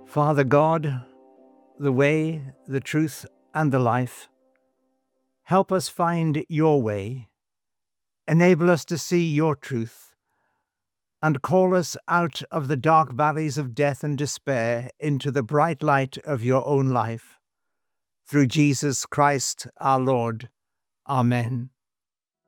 Father God, the way, the truth, and the life, help us find your way, enable us to see your truth, and call us out of the dark valleys of death and despair into the bright light of your own life. Through Jesus Christ our Lord. Amen.